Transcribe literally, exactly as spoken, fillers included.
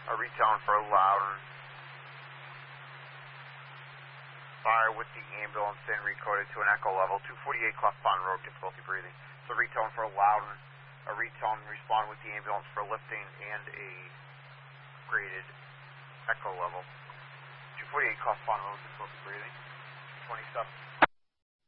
A retone for Loudon. Fire with the ambulance and recoded to an echo level. two forty-eight Cleft Pond Road, difficulty breathing. So retone for Loudon. A retone, respond with the ambulance for lifting and a graded echo level. two forty-eight Cleft Pond Road, difficulty breathing. twenty-seven.